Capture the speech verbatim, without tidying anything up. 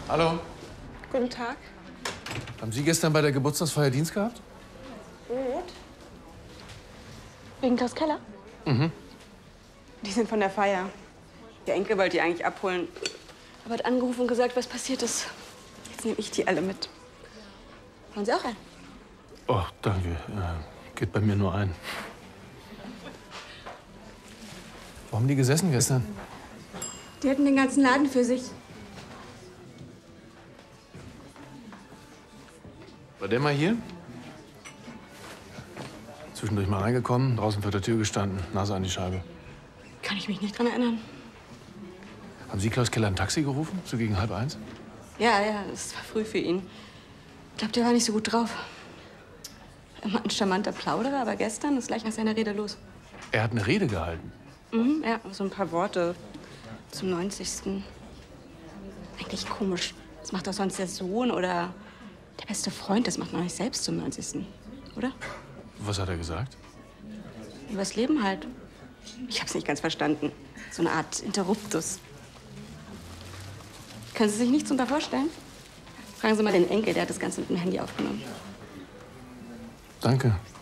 Hallo. Guten Tag. Haben Sie gestern bei der Geburtstagsfeier Dienst gehabt? Gut. Wegen Klaus Keller? Mhm. Die sind von der Feier. Der Enkel wollte die eigentlich abholen. Aber hat angerufen und gesagt, was passiert ist. Jetzt nehme ich die alle mit. Wollen Sie auch ein? Oh, danke. Ja, geht bei mir nur ein. Wo haben die gesessen gestern? Die hatten den ganzen Laden für sich. War der mal hier? Zwischendurch mal reingekommen, draußen vor der Tür gestanden, Nase an die Scheibe. Kann ich mich nicht dran erinnern. Haben Sie Klaus Keller ein Taxi gerufen, so gegen halb eins? Ja, ja, es war früh für ihn. Ich glaube, der war nicht so gut drauf. Immer ein charmanter Plauderer, aber gestern ist gleich nach seiner Rede los. Er hat eine Rede gehalten. Mhm, ja, so ein paar Worte zum neunzigsten Eigentlich komisch. Das macht doch sonst der Sohn oder der beste Freund. Das macht man nicht selbst zum neunzigsten Oder? Was hat er gesagt? Übers Leben halt. Ich hab's nicht ganz verstanden. So eine Art Interruptus. Können Sie sich nichts unter vorstellen? Fragen Sie mal den Enkel, der hat das Ganze mit dem Handy aufgenommen. Danke.